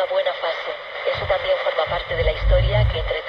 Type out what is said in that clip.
una buena fase. Eso también forma parte de la historia que entre